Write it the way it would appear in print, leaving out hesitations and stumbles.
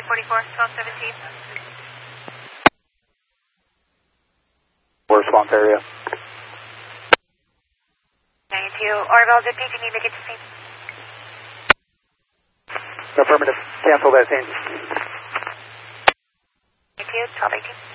244, 1217. Response area. 92, Orville, did you need to get to scene? Affirmative. Cancel that scene. 92, 1218.